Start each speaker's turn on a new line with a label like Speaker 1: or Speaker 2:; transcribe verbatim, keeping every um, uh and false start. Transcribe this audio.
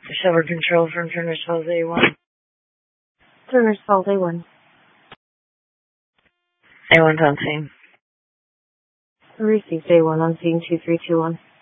Speaker 1: Shower control from Turner's Falls A one.
Speaker 2: Turner's Falls A one.
Speaker 1: A one's on scene.
Speaker 2: Received A one on scene two three two one.